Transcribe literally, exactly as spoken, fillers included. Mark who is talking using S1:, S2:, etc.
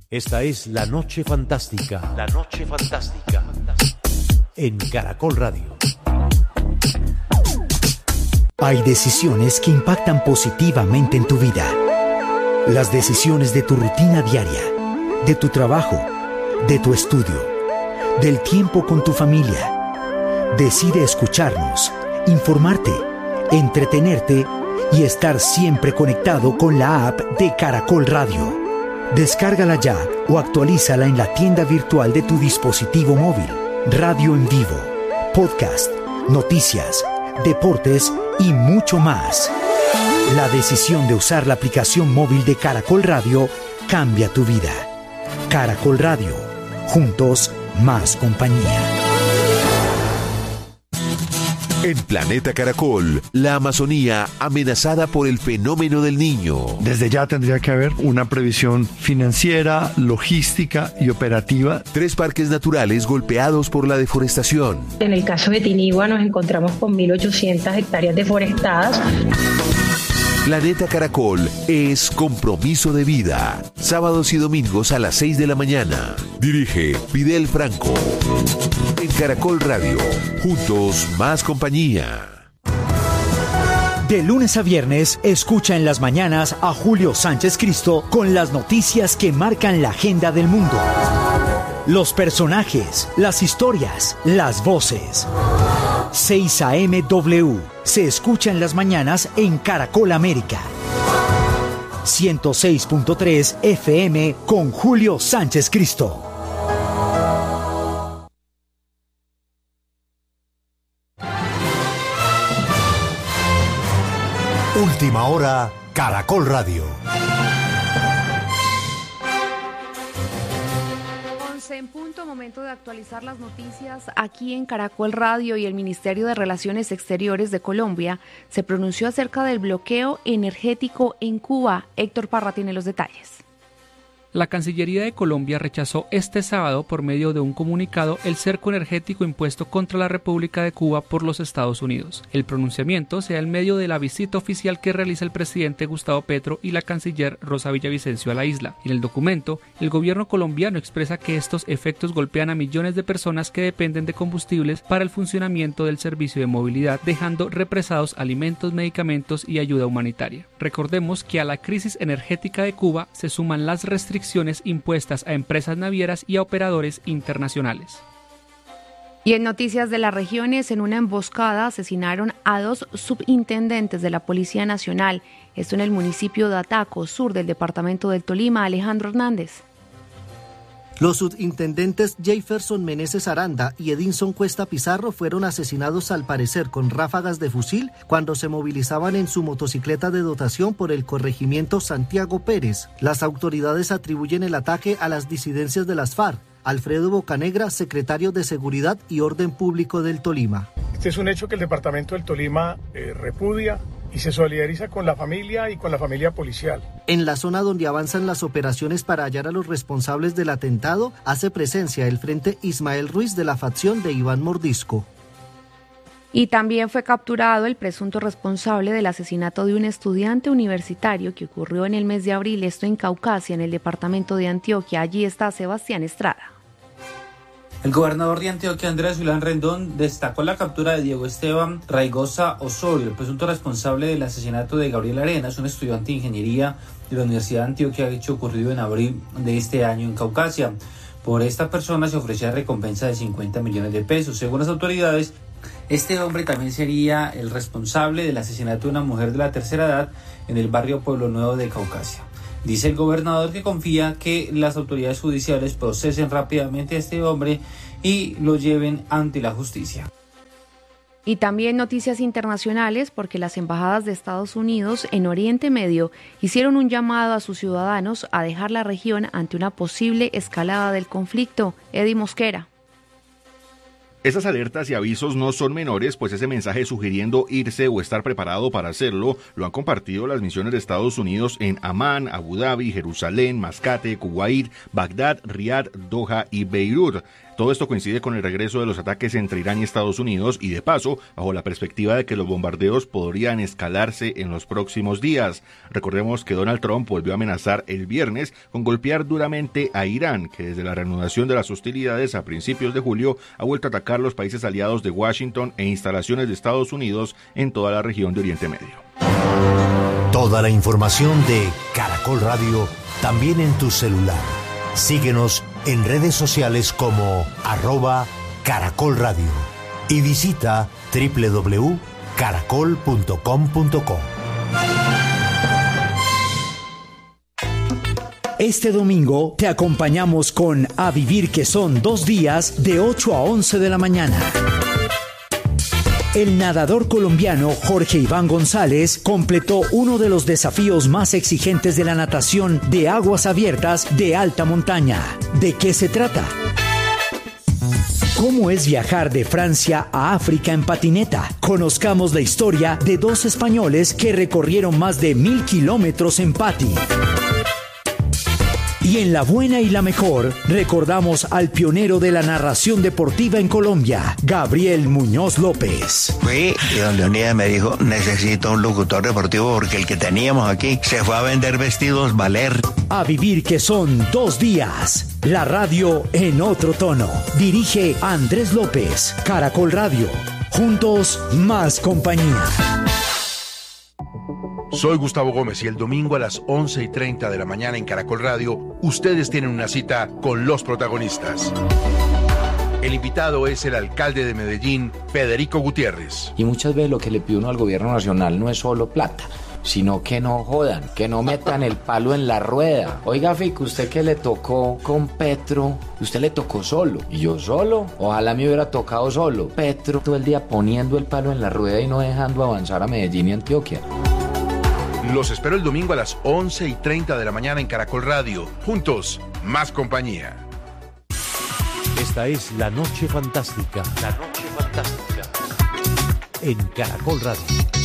S1: Esta es La Noche Fantástica. La Noche Fantástica. En Caracol Radio.
S2: Hay decisiones que impactan positivamente en tu vida. Las decisiones de tu rutina diaria, de tu trabajo, de tu estudio, del tiempo con tu familia. Decide escucharnos, informarte, entretenerte y estar siempre conectado con la app de Caracol Radio. Descárgala ya o actualízala en la tienda virtual de tu dispositivo móvil. Radio en vivo, podcast, noticias, deportes y mucho más. La decisión de usar la aplicación móvil de Caracol Radio cambia tu vida. Caracol Radio, juntos más compañía.
S3: En Planeta Caracol, la Amazonía amenazada por el fenómeno del Niño.
S4: Desde ya tendría que haber una previsión financiera, logística y operativa.
S3: Tres parques naturales golpeados por la deforestación.
S5: En el caso de Tinigua nos encontramos con mil ochocientas hectáreas deforestadas.
S3: Planeta Caracol es compromiso de vida. Sábados y domingos a las seis de la mañana. Dirige Fidel Franco. En Caracol Radio. Juntos más compañía.
S2: De lunes a viernes, escucha en las mañanas a Julio Sánchez Cristo con las noticias que marcan la agenda del mundo. Los personajes, las historias, las voces. seis A M W se escucha en las mañanas en Caracol América. ciento seis punto tres F M con Julio Sánchez Cristo.
S1: Última hora, Caracol Radio.
S6: En punto, momento de actualizar las noticias aquí en Caracol Radio. Y el Ministerio de Relaciones Exteriores de Colombia se pronunció acerca del bloqueo energético en Cuba. Héctor Parra tiene los detalles.
S7: La Cancillería de Colombia rechazó este sábado, por medio de un comunicado, el cerco energético impuesto contra la República de Cuba por los Estados Unidos. El pronunciamiento se da en medio de la visita oficial que realiza el presidente Gustavo Petro y la canciller Rosa Villavicencio a la isla. En el documento, el gobierno colombiano expresa que estos efectos golpean a millones de personas que dependen de combustibles para el funcionamiento del servicio de movilidad, dejando represados alimentos, medicamentos y ayuda humanitaria. Recordemos que a la crisis energética de Cuba se suman las restricciones impuestas a empresas navieras y a operadores internacionales.
S6: Y en noticias de las regiones, en una emboscada asesinaron a dos subintendentes de la Policía Nacional. Esto en el municipio de Ataco, sur del departamento del Tolima. Alejandro Hernández.
S8: Los subintendentes Jefferson Meneses Aranda y Edinson Cuesta Pizarro fueron asesinados al parecer con ráfagas de fusil cuando se movilizaban en su motocicleta de dotación por el corregimiento Santiago Pérez. Las autoridades atribuyen el ataque a las disidencias de las FARC. Alfredo Bocanegra, secretario de Seguridad y Orden Público del Tolima.
S9: Este es un hecho que el departamento del Tolima eh, repudia y se solidariza con la familia y con la familia policial.
S8: En la zona donde avanzan las operaciones para hallar a los responsables del atentado, hace presencia el Frente Ismael Ruiz de la facción de Iván Mordisco.
S6: Y también fue capturado el presunto responsable del asesinato de un estudiante universitario que ocurrió en el mes de abril, esto en Caucasia, en el departamento de Antioquia. Allí está Sebastián Estrada.
S10: El gobernador de Antioquia, Andrés Zulán Rendón, destacó la captura de Diego Esteban Raigosa Osorio, el presunto responsable del asesinato de Gabriel Arenas, un estudiante de ingeniería de la Universidad de Antioquia, hecho ocurrido en abril de este año en Caucasia. Por esta persona se ofrecía recompensa de cincuenta millones de pesos. Según las autoridades, este hombre también sería el responsable del asesinato de una mujer de la tercera edad en el barrio Pueblo Nuevo de Caucasia. Dice el gobernador que confía que las autoridades judiciales procesen rápidamente a este hombre y lo lleven ante la justicia.
S6: Y también noticias internacionales, porque las embajadas de Estados Unidos en Oriente Medio hicieron un llamado a sus ciudadanos a dejar la región ante una posible escalada del conflicto. Eddie Mosquera.
S11: Esas alertas y avisos no son menores, pues ese mensaje sugiriendo irse o estar preparado para hacerlo lo han compartido las misiones de Estados Unidos en Amán, Abu Dhabi, Jerusalén, Mascate, Kuwait, Bagdad, Riad, Doha y Beirut. Todo esto coincide con el regreso de los ataques entre Irán y Estados Unidos y de paso, bajo la perspectiva de que los bombardeos podrían escalarse en los próximos días. Recordemos que Donald Trump volvió a amenazar el viernes con golpear duramente a Irán, que desde la reanudación de las hostilidades a principios de julio ha vuelto a atacar los países aliados de Washington e instalaciones de Estados Unidos en toda la región de Oriente Medio.
S2: Toda la información de Caracol Radio también en tu celular. Síguenos en redes sociales como arroba Caracol Radio y visita doble u doble u doble u punto caracol punto com punto co. Este domingo te acompañamos con A Vivir, que son dos días de ocho a once de la mañana. El nadador colombiano Jorge Iván González completó uno de los desafíos más exigentes de la natación de aguas abiertas de alta montaña. ¿De qué se trata? ¿Cómo es viajar de Francia a África en patineta? Conozcamos la historia de dos españoles que recorrieron más de mil kilómetros en pati. Y en La Buena y la Mejor, recordamos al pionero de la narración deportiva en Colombia, Gabriel Muñoz López.
S12: Fui y don Leonidas me dijo, necesito un locutor deportivo porque el que teníamos aquí se fue a vender vestidos Valer.
S2: A Vivir, que son dos días. La radio en otro tono. Dirige Andrés López. Caracol Radio. Juntos, más compañía.
S13: Soy Gustavo Gómez y el domingo a las once y treinta de la mañana en Caracol Radio, ustedes tienen una cita con los protagonistas. El invitado es el alcalde de Medellín, Federico Gutiérrez.
S14: Y muchas veces lo que le pide uno al gobierno nacional no es solo plata, sino que no jodan, que no metan el palo en la rueda. Oiga, Fico, usted que le tocó con Petro, usted le tocó solo. ¿Y yo solo? Ojalá me hubiera tocado solo. Petro todo el día poniendo el palo en la rueda y no dejando avanzar a Medellín y Antioquia.
S13: Los espero el domingo a las once y treinta de la mañana en Caracol Radio. Juntos, más compañía.
S1: Esta es La Noche Fantástica. La Noche Fantástica. En Caracol Radio.